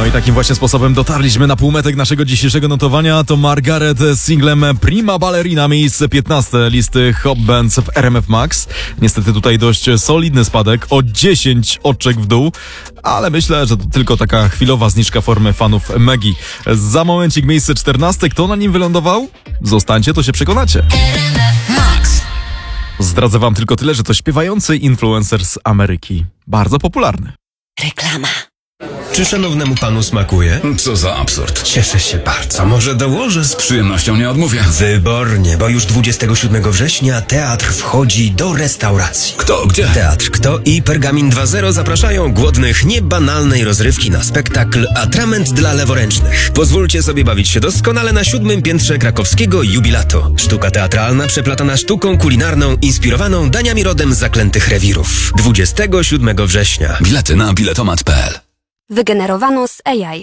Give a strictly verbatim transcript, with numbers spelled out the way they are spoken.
No i takim właśnie sposobem dotarliśmy na półmetek naszego dzisiejszego notowania. To Margaret z singlem Prima Ballerina, miejsce piętnaste listy Hot Bands w R M F Max. Niestety tutaj dość solidny spadek, o dziesięć oczek w dół, ale myślę, że to tylko taka chwilowa zniżka formy fanów Megi. Za momencik miejsce czternaste. Kto na nim wylądował? Zostańcie, to się przekonacie. Max. Zdradzę wam tylko tyle, że to śpiewający influencer z Ameryki. Bardzo popularny. Reklama. Czy szanownemu panu smakuje? Co za absurd. Cieszę się bardzo. Może dołożę? Z przyjemnością nie odmówię. Wybornie, bo już dwudziestego siódmego września teatr wchodzi do restauracji. Kto, gdzie? Teatr Kto i Pergamin dwa zero zapraszają głodnych niebanalnej rozrywki na spektakl Atrament dla leworęcznych. Pozwólcie sobie bawić się doskonale na siódmym piętrze krakowskiego Jubilatu. Sztuka teatralna przeplatana sztuką kulinarną inspirowaną daniami rodem z zaklętych rewirów. dwudziestego siódmego września. Bilety na biletomat kropka p l. Wygenerowano z A I.